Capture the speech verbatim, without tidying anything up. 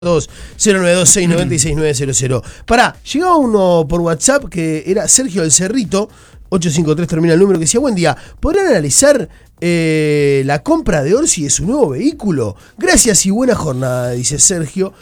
cero nueve dos seis nueve seis nueve cero cero. Pará, llegaba uno por WhatsApp que era Sergio del Cerrito, ocho cinco tres termina el número, que decía: buen día, ¿podrían analizar eh, la compra de Orsi de su nuevo vehículo? Gracias y buena jornada, dice Sergio.